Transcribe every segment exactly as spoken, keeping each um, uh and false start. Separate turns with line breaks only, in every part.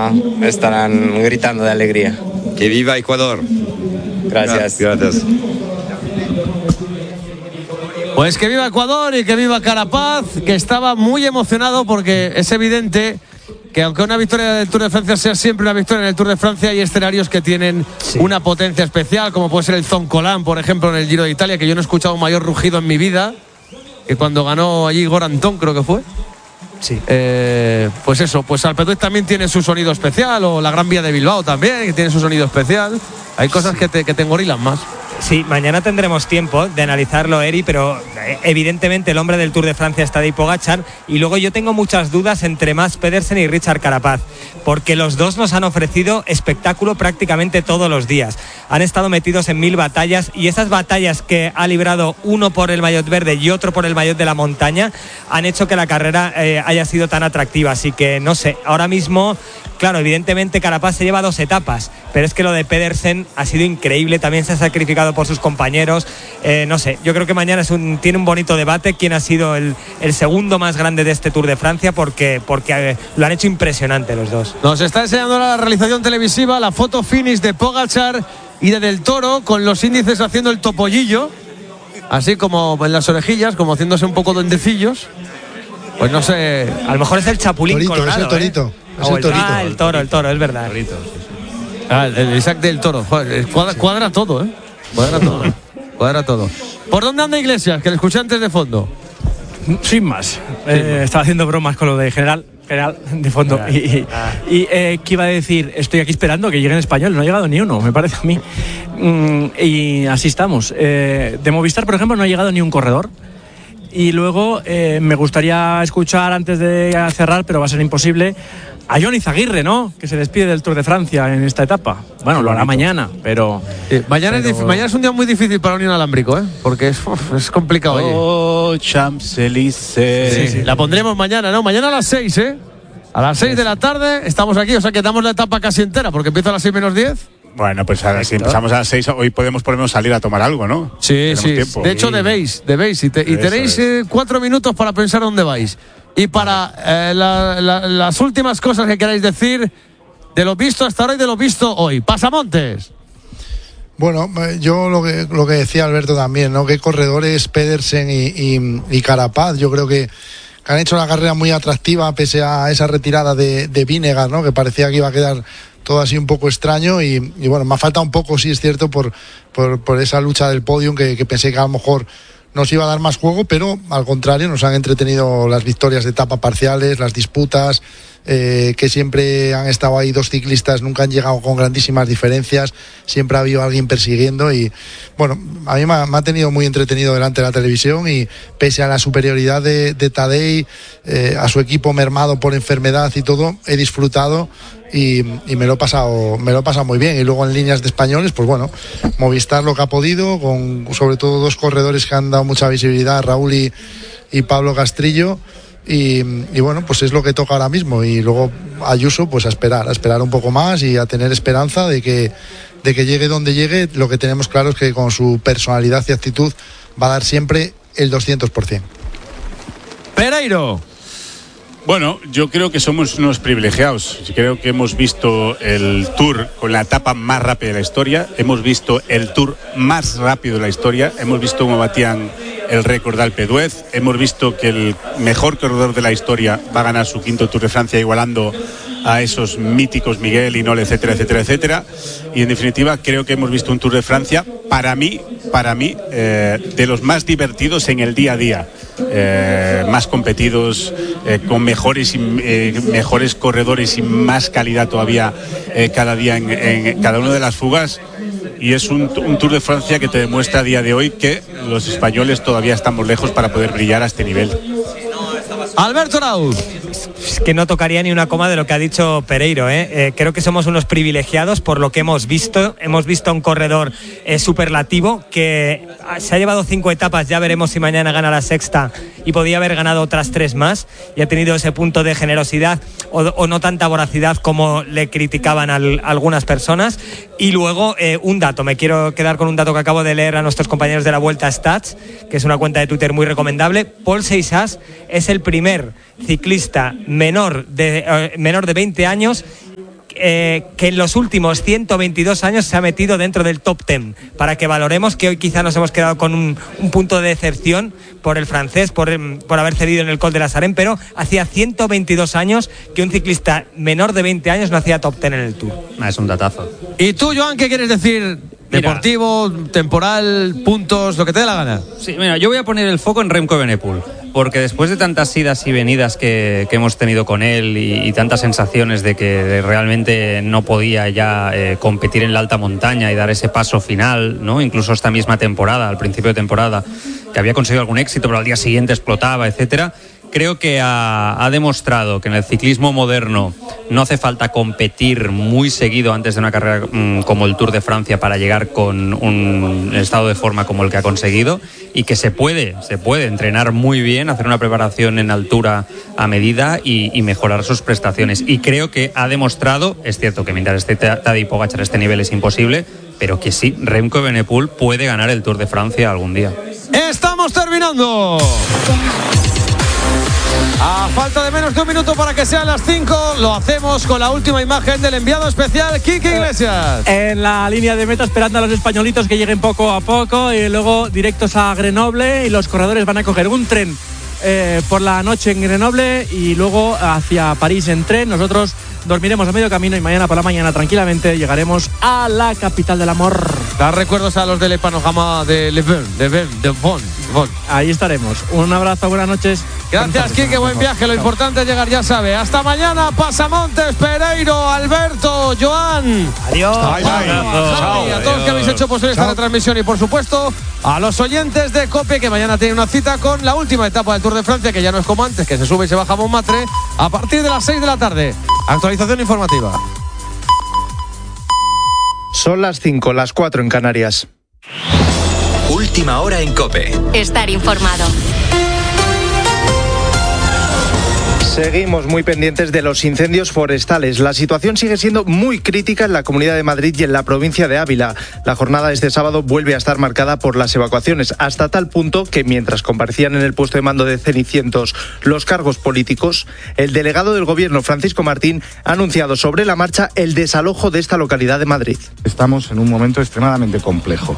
ya estarán gritando de alegría.
Que viva Ecuador.
Gracias.
Gracias.
Pues que viva Ecuador y que viva Carapaz, que estaba muy emocionado porque es evidente que aunque una victoria del Tour de Francia sea siempre una victoria en el Tour de Francia, hay escenarios que tienen sí. una potencia especial, como puede ser el Zoncolan, por ejemplo, en el Giro de Italia, que yo no he escuchado un mayor rugido en mi vida que cuando ganó allí Gorantón, creo que fue.
Sí.
Eh, pues eso, pues Alpetux también tiene su sonido especial, o la Gran Vía de Bilbao también, que tiene su sonido especial. Hay cosas sí. que, te, que te engorilan más.
Sí, mañana tendremos tiempo de analizarlo, Eri, pero evidentemente el hombre del Tour de Francia está de Pogačar, y luego yo tengo muchas dudas entre Mads Pedersen y Richard Carapaz, porque los dos nos han ofrecido espectáculo prácticamente todos los días. Han estado metidos en mil batallas, y esas batallas que ha librado uno por el maillot verde y otro por el maillot de la montaña han hecho que la carrera eh, haya sido tan atractiva. Así que no sé, ahora mismo, claro, evidentemente Carapaz se lleva dos etapas, pero es que lo de Pedersen ha sido increíble, también se ha sacrificado por sus compañeros. Eh, no sé, yo creo que mañana es un, tiene un bonito debate quién ha sido el, el segundo más grande de este Tour de Francia, porque, porque eh, lo han hecho impresionante los dos.
Nos está enseñando la realización televisiva la foto finish de Pogačar y de Del Toro, con los índices haciendo el topollillo, así como en las orejillas, como haciéndose un poco duendecillos. Pues no sé,
a lo mejor es el chapulín
torito,
colorado.
Es el torito.
¿eh?
Es el torito.
Ah, el toro, el toro, es verdad.
Torito, sí, sí. Ah, el Isaac Del Toro. Joder, cuadra, cuadra todo, ¿eh? Cuadra todo. Cuadra todo. ¿Por dónde anda Iglesias? Que le escuché antes de fondo.
Sin más. Eh, estaba haciendo bromas con lo de general, general de fondo. Ah, y y, ah. y eh, ¿qué iba a decir? Estoy aquí esperando que llegue en español. No ha llegado ni uno, me parece a mí. Mm, y así estamos. Eh, de Movistar, por ejemplo, no ha llegado ni un corredor. Y luego eh, me gustaría escuchar, antes de cerrar, pero va a ser imposible, a Joan Izaguirre, ¿no? Que se despide del Tour de Francia en esta etapa. Bueno, lo hará mañana, pero...
Sí, mañana,
pero...
Es mañana es un día muy difícil para Unión Alámbrico, ¿eh? Porque es, uf, es complicado.
Oh, Champs-Élysées.
Sí, sí, la pondremos mañana, ¿no? Mañana a las seis, ¿eh? A las seis de la tarde estamos aquí, o sea que damos la etapa casi entera, porque empieza a las seis menos diez.
Bueno, pues ahora si empezamos a las seis, hoy podemos por lo menos salir a tomar algo, ¿no?
Sí, Tenemos sí. Tiempo. De hecho, debéis, debéis. Y, te, y tenéis eh, cuatro minutos para pensar dónde vais. Y para eh, la, la, las últimas cosas que queráis decir de lo visto hasta ahora y de lo visto hoy. Pasamontes.
Bueno, yo lo que, lo que decía Alberto también, ¿no? Que corredores Pedersen y, y, y Carapaz, yo creo que han hecho una carrera muy atractiva pese a esa retirada de, de Vinegar, ¿no? Que parecía que iba a quedar todo así un poco extraño y, y bueno, me ha faltado un poco, sí es cierto, por, por, por esa lucha del podium que, que pensé que a lo mejor nos iba a dar más juego, pero al contrario nos han entretenido las victorias de etapa parciales, las disputas, eh, que siempre han estado ahí dos ciclistas, nunca han llegado con grandísimas diferencias, siempre ha habido alguien persiguiendo y bueno, a mí me ha, me ha tenido muy entretenido delante de la televisión y pese a la superioridad de, de Tadej, eh, a su equipo mermado por enfermedad y todo, he disfrutado y, y me lo he pasado me lo he pasado muy bien. Y luego en líneas de españoles, pues bueno, Movistar lo que ha podido, con sobre todo dos corredores que han dado mucha visibilidad, Raúl y, y Pablo Castrillo. Y, y bueno, pues es lo que toca ahora mismo. Y luego Ayuso, pues a esperar, a esperar un poco más y a tener esperanza de que, de que llegue donde llegue. Lo que tenemos claro es que con su personalidad y actitud va a dar siempre el doscientos por ciento.
Pereiro.
Bueno, yo creo que somos unos privilegiados. Creo que hemos visto el Tour con la etapa más rápida de la historia. Hemos visto el Tour más rápido de la historia. Hemos visto cómo batían el récord de Alpe d'Huez. Hemos visto que el mejor corredor de la historia va a ganar su quinto Tour de Francia, igualando a esos míticos Miguel, Hinault, etcétera, etcétera, etcétera. Y en definitiva creo que hemos visto un Tour de Francia, para mí, para mí, eh, de los más divertidos en el día a día. Eh, más competidos, eh, con mejores y, eh, mejores corredores y más calidad todavía eh, cada día en, en cada una de las fugas. Y es un, un Tour de Francia que te demuestra a día de hoy que los españoles todavía estamos lejos para poder brillar a este nivel.
Alberto Raúl.
Es que no tocaría ni una coma de lo que ha dicho Pereiro, ¿eh? Eh, creo que somos unos privilegiados por lo que hemos visto. Hemos visto a un corredor eh, superlativo que se ha llevado cinco etapas, ya veremos si mañana gana la sexta y podía haber ganado otras tres más, y ha tenido ese punto de generosidad o, o no tanta voracidad como le criticaban al, algunas personas. Y luego eh, un dato, me quiero quedar con un dato que acabo de leer a nuestros compañeros de la Vuelta Stats, que es una cuenta de Twitter muy recomendable. Paul Seixas es el primer ciclista menor de, eh, menor de veinte años eh, que en los últimos ciento veintidós años se ha metido dentro del top diez, para que valoremos que hoy quizá nos hemos quedado con un, un punto de decepción por el francés, por, por haber cedido en el Col de la Sarén, pero hacía ciento veintidós años que un ciclista menor de veinte años no hacía top diez en el Tour.
Ah, es un datazo.
¿Y tú, Joan, qué quieres decir? Deportivo, mira, temporal, puntos, lo que te dé la gana.
Sí, mira, yo voy a poner el foco en Remco Evenepoel, porque después de tantas idas y venidas que, que hemos tenido con él y, y tantas sensaciones de que realmente no podía ya eh, competir en la alta montaña y dar ese paso final, ¿no? Incluso esta misma temporada, al principio de temporada, que había conseguido algún éxito, pero al día siguiente explotaba, etcétera. Creo que ha, ha demostrado que en el ciclismo moderno no hace falta competir muy seguido antes de una carrera mmm, como el Tour de Francia para llegar con un estado de forma como el que ha conseguido, y que se puede, se puede entrenar muy bien, hacer una preparación en altura a medida y, y mejorar sus prestaciones. Y creo que ha demostrado, es cierto que mientras esté Tadej Pogačar a este nivel es imposible, pero que sí, Remco Evenepoel puede ganar el Tour de Francia algún día.
¡Estamos terminando! A falta de menos de un minuto para que sean las cinco, lo hacemos con la última imagen del enviado especial, Quique Iglesias.
En la línea de meta, esperando a los españolitos que lleguen poco a poco, y luego directos a Grenoble, y los corredores van a coger un tren eh, por la noche en Grenoble y luego hacia París en tren. Nosotros dormiremos a medio camino y mañana por la mañana tranquilamente llegaremos a la capital del amor.
Da recuerdos a los del panorama de Le Verne, de Verne, de Von, Von.
Ahí estaremos. Un abrazo, buenas noches.
Gracias, Quique, buen viaje. Lo importante es llegar, ya sabe. Hasta mañana, Pasamontes, Pereiro, Alberto, Joan.
Adiós.
Bye, bye. Chao. A todos los que habéis hecho posible esta retransmisión, y por supuesto a los oyentes de COPE, que mañana tienen una cita con la última etapa del Tour de Francia, que ya no es como antes, que se sube y se baja a Montmartre a partir de las seis de la tarde. Actualización informativa.
Son las cinco, las cuatro en Canarias.
Última hora en COPE.
Estar informado.
Seguimos muy pendientes de los incendios forestales. La situación sigue siendo muy crítica en la Comunidad de Madrid y en la provincia de Ávila. La jornada de este sábado vuelve a estar marcada por las evacuaciones, hasta tal punto que mientras comparecían en el puesto de mando de Cenicientos los cargos políticos, el delegado del Gobierno, Francisco Martín, ha anunciado sobre la marcha el desalojo de esta localidad de Madrid.
Estamos en un momento extremadamente complejo.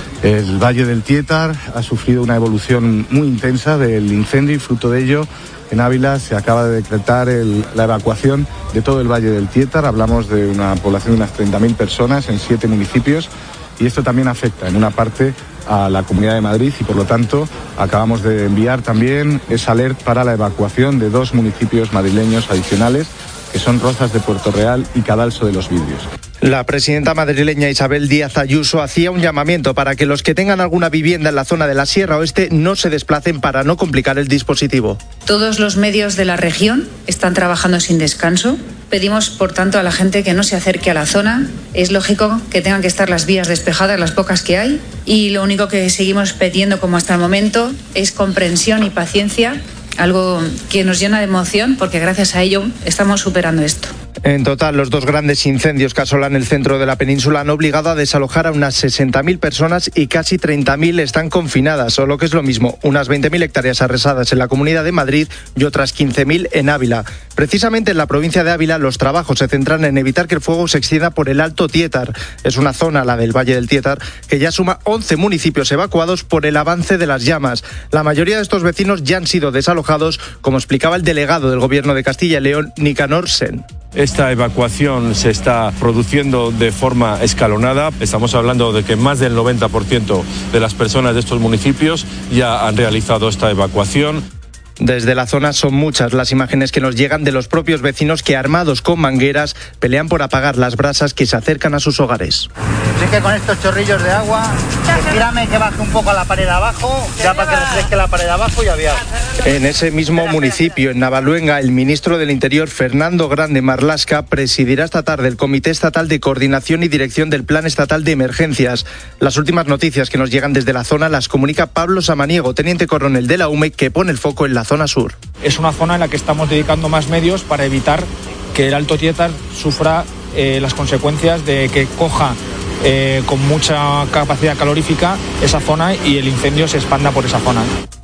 El Valle del Tietar ha sufrido una evolución muy intensa del incendio y fruto de ello, en Ávila se acaba de decretar el, la evacuación de todo el Valle del Tietar. Hablamos de una población de unas treinta mil personas en siete municipios, y esto también afecta en una parte a la Comunidad de Madrid, y por lo tanto acabamos de enviar también esa alerta para la evacuación de dos municipios madrileños adicionales, que son Rozas de Puerto Real y Cadalso de los Vidrios.
La presidenta madrileña Isabel Díaz Ayuso hacía un llamamiento para que los que tengan alguna vivienda en la zona de la Sierra Oeste no se desplacen para no complicar el dispositivo.
Todos los medios de la región están trabajando sin descanso. Pedimos, por tanto, a la gente que no se acerque a la zona. Es lógico que tengan que estar las vías despejadas, las pocas que hay, y lo único que seguimos pidiendo, como hasta el momento, es comprensión y paciencia, algo que nos llena de emoción, porque gracias a ello estamos superando esto.
En total, los dos grandes incendios que asolan el centro de la península han obligado a desalojar a unas sesenta mil personas, y casi treinta mil están confinadas, o lo que es lo mismo, unas veinte mil hectáreas arrasadas en la Comunidad de Madrid y otras quince mil en Ávila. Precisamente en la provincia de Ávila, los trabajos se centran en evitar que el fuego se extienda por el Alto Tietar. Es una zona, la del Valle del Tietar, que ya suma once municipios evacuados por el avance de las llamas. La mayoría de estos vecinos ya han sido desalojados, como explicaba el delegado del Gobierno de Castilla y León, Nicanor Sen.
Esta evacuación se está produciendo de forma escalonada. Estamos hablando de que más del noventa por ciento de las personas de estos municipios ya han realizado esta evacuación.
Desde la zona son muchas las imágenes que nos llegan de los propios vecinos que, armados con mangueras, pelean por apagar las brasas que se acercan a sus hogares.
Así que con estos chorrillos de agua, estírame que baje un poco a la pared de abajo, ya para que refresque la pared de abajo y aviar.
En ese mismo municipio, en Navaluenga, el ministro del Interior, Fernando Grande Marlaska, presidirá esta tarde el Comité Estatal de Coordinación y Dirección del Plan Estatal de Emergencias. Las últimas noticias que nos llegan desde la zona las comunica Pablo Samaniego, teniente coronel de la U M E, que pone el foco en la zona sur.
Es una zona en la que estamos dedicando más medios para evitar que el Alto Tietar sufra eh, las consecuencias de que coja eh, con mucha capacidad calorífica esa zona y el incendio se expanda por esa zona.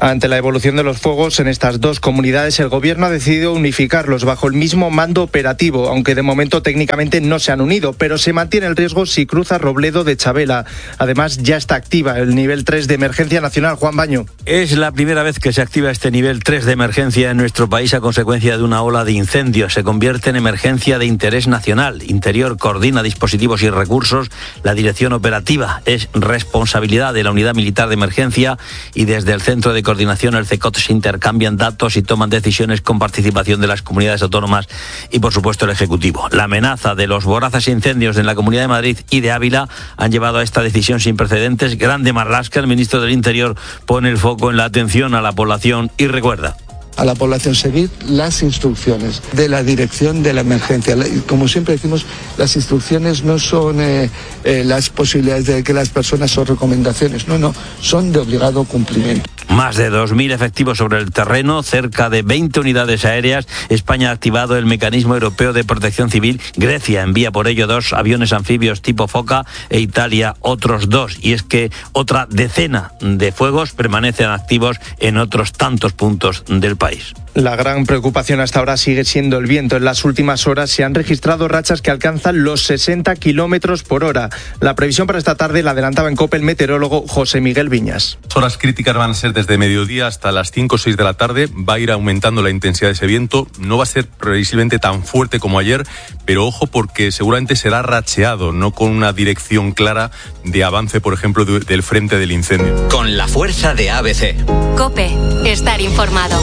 Ante la evolución de los fuegos en estas dos comunidades, el Gobierno ha decidido unificarlos bajo el mismo mando operativo, aunque de momento técnicamente no se han unido, pero se mantiene el riesgo si cruza Robledo de Chabela. Además, ya está activa el nivel tres de emergencia nacional. Juan Baño.
Es la primera vez que se activa este nivel tres de emergencia en nuestro país a consecuencia de una ola de incendios. Se convierte en emergencia de interés nacional. Interior coordina dispositivos y recursos. La dirección operativa es responsabilidad de la Unidad Militar de Emergencia y desde el Centro de Coordinación, el CECOT, se intercambian datos y toman decisiones con participación de las comunidades autónomas y, por supuesto, el Ejecutivo. La amenaza de los voraces incendios en la Comunidad de Madrid y de Ávila han llevado a esta decisión sin precedentes. Grande Marlaska, el ministro del Interior, pone el foco en la atención a la población y recuerda
a la población seguir las instrucciones de la dirección de la emergencia. Como siempre decimos, las instrucciones no son eh, eh, las posibilidades de que las personas son recomendaciones, no, no, son de obligado cumplimiento.
Más de dos mil efectivos sobre el terreno, cerca de veinte unidades aéreas. España ha activado el Mecanismo Europeo de Protección Civil. Grecia envía por ello dos aviones anfibios tipo Foca e Italia otros dos. Y es que otra decena de fuegos permanecen activos en otros tantos puntos del país.
La gran preocupación hasta ahora sigue siendo el viento. En las últimas horas se han registrado rachas que alcanzan los sesenta kilómetros por hora. La previsión para esta tarde la adelantaba en COPE el meteorólogo José Miguel Viñas.
Las horas críticas van a ser desde mediodía hasta las cinco o seis de la tarde. Va a ir aumentando la intensidad de ese viento. No va a ser previsiblemente tan fuerte como ayer, pero ojo porque seguramente será racheado, no con una dirección clara de avance, por ejemplo, de, del frente del incendio.
Con la fuerza de A B C.
COPE. Estar informado.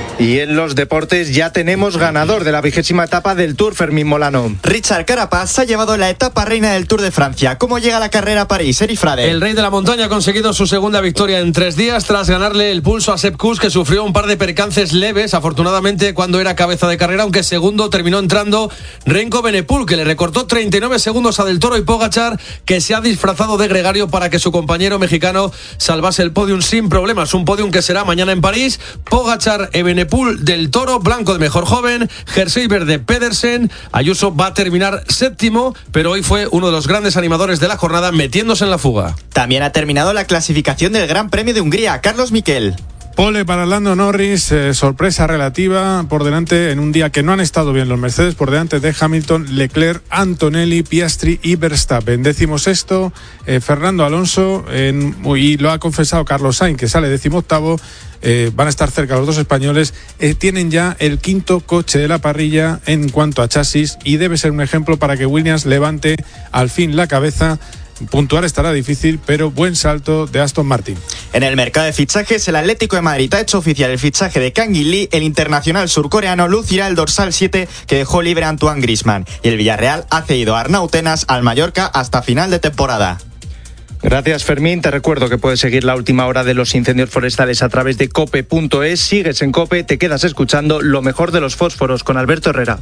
Y en los deportes ya tenemos ganador de la vigésima etapa del Tour, Fermín Molano.
Richard Carapaz se ha llevado la etapa reina del Tour de Francia. ¿Cómo llega la carrera a París, Eri Frade?
El rey de la montaña ha conseguido su segunda victoria en tres días tras ganarle el pulso a Sepp Kuss, que sufrió un par de percances leves, afortunadamente, cuando era cabeza de carrera, aunque segundo terminó entrando Remco Evenepoel, que le recortó treinta y nueve segundos a Del Toro y Pogačar, que se ha disfrazado de gregario para que su compañero mexicano salvase el podium sin problemas. Un podium que será mañana en París. Pogačar, Evenepoel, Del Toro, blanco de mejor joven, jersey verde Pedersen. Ayuso va a terminar séptimo, pero hoy fue uno de los grandes animadores de la jornada metiéndose en la fuga.
También ha terminado la clasificación del Gran Premio de Hungría. Carlos Miquel.
Pole para Lando Norris, eh, sorpresa relativa por delante en un día que no han estado bien los Mercedes, por delante de Hamilton, Leclerc, Antonelli, Piastri y Verstappen. Décimo sexto, eh, Fernando Alonso, en, y lo ha confesado Carlos Sainz, que sale décimo octavo. Eh, van a estar cerca los dos españoles. Eh, tienen ya el quinto coche de la parrilla en cuanto a chasis y debe ser un ejemplo para que Williams levante al fin la cabeza. Puntuar estará difícil, pero buen salto de Aston Martin.
En el mercado de fichajes, el Atlético de Madrid ha hecho oficial el fichaje de Kang In Lee. El internacional surcoreano lucirá el dorsal siete que dejó libre Antoine Griezmann. Y el Villarreal ha cedido a Arnau Tenas al Mallorca hasta final de temporada.
Gracias, Fermín. Te recuerdo que puedes seguir la última hora de los incendios forestales a través de cope punto es. Sigues en COPE, te quedas escuchando lo mejor de los fósforos con Alberto Herrera.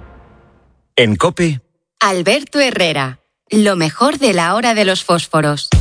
En COPE,
Alberto Herrera, lo mejor de la hora de los fósforos.